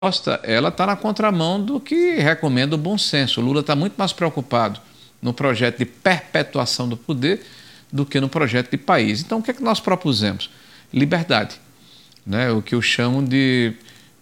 proposta, ela está na contramão do que recomenda o bom senso. O Lula está muito mais preocupado no projeto de perpetuação do poder do que no projeto de país. Então, o que é que nós propusemos? Liberdade, né? O que eu chamo de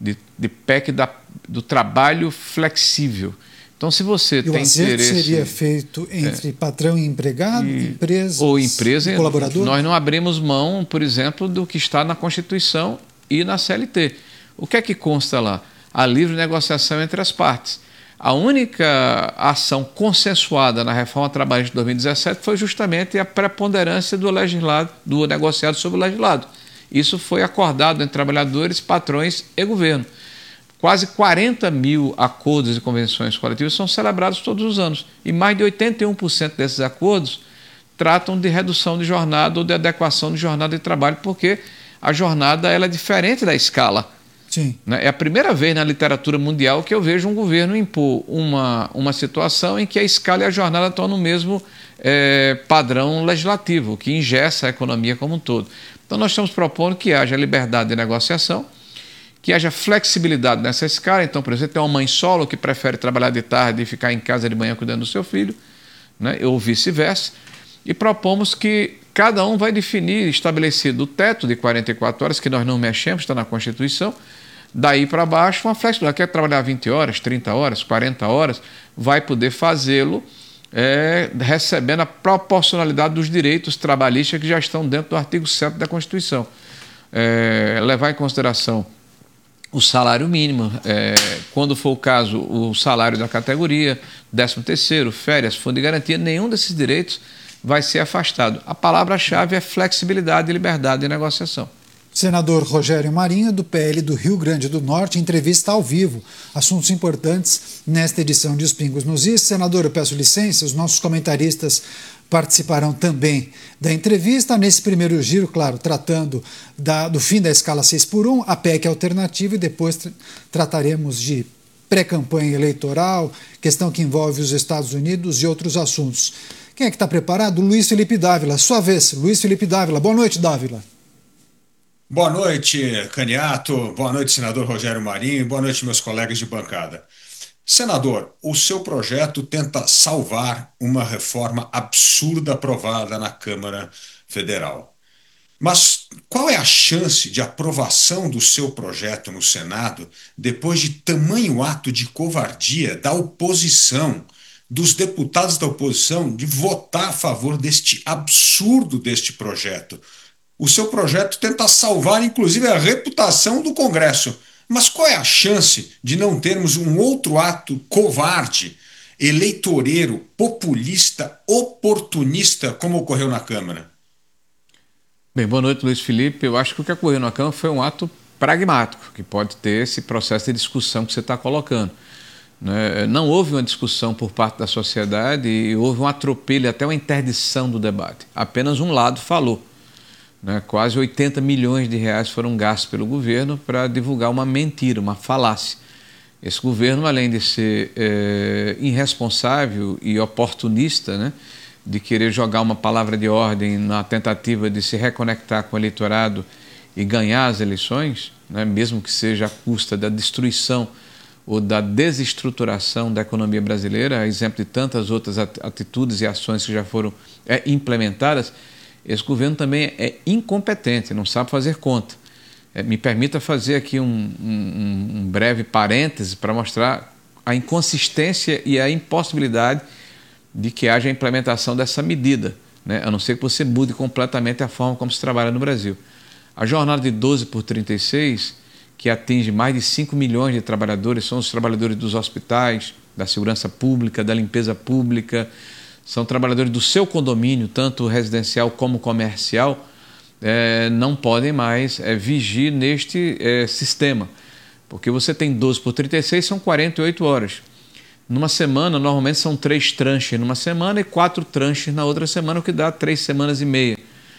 PEC do trabalho flexível. Então, se você tem interesse... seria feito entre patrão e empregado, empresa e colaborador? Nós não abrimos mão, por exemplo, do que está na Constituição e na CLT. O que é que consta lá? A livre negociação entre as partes. A única ação consensuada na reforma trabalhista de 2017 foi justamente a preponderância do negociado sobre o legislado. Isso foi acordado entre trabalhadores, patrões e governo. Quase 40 mil acordos e convenções coletivas são celebrados todos os anos. E mais de 81% desses acordos tratam de redução de jornada ou de adequação de jornada de trabalho, porque a jornada ela é diferente da escala. Sim. É a primeira vez na literatura mundial que eu vejo um governo impor uma situação em que a escala e a jornada estão no mesmo padrão legislativo, que engessa a economia como um todo. Então nós estamos propondo que haja liberdade de negociação, que haja flexibilidade nessa escala. Então, por exemplo, tem uma mãe solo que prefere trabalhar de tarde e ficar em casa de manhã cuidando do seu filho, né? Ou vice-versa. E propomos que cada um vai definir, estabelecido o teto de 44 horas, que nós não mexemos, está na Constituição. Daí para baixo, uma flexibilidade. Quer trabalhar 20 horas, 30 horas, 40 horas, vai poder fazê-lo recebendo a proporcionalidade dos direitos trabalhistas que já estão dentro do artigo 7º da Constituição. Levar em consideração o salário mínimo, quando for o caso, o salário da categoria, 13º, férias, fundo de garantia, nenhum desses direitos vai ser afastado. A palavra-chave é flexibilidade e liberdade de negociação. Senador Rogério Marinho, do PL do Rio Grande do Norte, entrevista ao vivo. Assuntos importantes nesta edição de Os Pingos nos Is. Senador, eu peço licença, os nossos comentaristas participarão também da entrevista. Nesse primeiro giro, claro, tratando do fim da escala 6x1, a PEC alternativa, e depois trataremos de pré-campanha eleitoral, questão que envolve os Estados Unidos e outros assuntos. Quem é que está preparado? Luiz Felipe Dávila. Sua vez, Luiz Felipe Dávila. Boa noite, Dávila. Boa noite, Caniato. Boa noite, senador Rogério Marinho. Boa noite, meus colegas de bancada. Senador, o seu projeto tenta salvar uma reforma absurda aprovada na Câmara Federal. Mas qual é a chance de aprovação do seu projeto no Senado depois de tamanho ato de covardia da oposição, dos deputados da oposição, de votar a favor deste absurdo deste projeto? O seu projeto tenta salvar, inclusive, a reputação do Congresso. Mas qual é a chance de não termos um outro ato covarde, eleitoreiro, populista, oportunista, como ocorreu na Câmara? Bem, boa noite, Luiz Felipe. Eu acho que o que ocorreu na Câmara foi um ato pragmático, que pode ter esse processo de discussão que você está colocando. Não houve uma discussão por parte da sociedade e houve um atropelo, até uma interdição do debate. Apenas um lado falou. Quase 80 milhões de reais foram gastos pelo governo para divulgar uma mentira, uma falácia. Esse governo, além de ser irresponsável e oportunista, de querer jogar uma palavra de ordem na tentativa de se reconectar com o eleitorado e ganhar as eleições, mesmo que seja à custa da destruição ou da desestruturação da economia brasileira, a exemplo de tantas outras atitudes e ações que já foram implementadas, esse governo também é incompetente, não sabe fazer conta. Me permita fazer aqui um breve parêntese para mostrar a inconsistência e a impossibilidade de que haja a implementação dessa medida, a não ser que você mude completamente a forma como se trabalha no Brasil. A jornada de 12 por 36, que atinge mais de 5 milhões de trabalhadores, são os trabalhadores dos hospitais, da segurança pública, da limpeza pública, são trabalhadores do seu condomínio, tanto residencial como comercial, não podem mais vigir neste sistema, porque você tem 12 por 36, são 48 horas. Numa semana, normalmente são 3 tranches numa semana e 4 tranches na outra semana, o que dá 3 semanas e meia,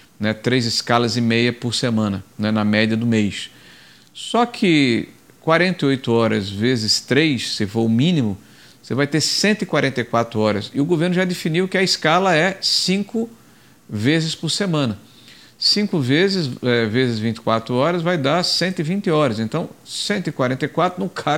3 escalas e meia por semana, na média do mês. Só que 48 horas vezes 3, se for o mínimo, você vai ter 144 horas. E o governo já definiu que a escala é 5 vezes por semana. 5 vezes 24 horas vai dar 120 horas. Então, 144 não cabe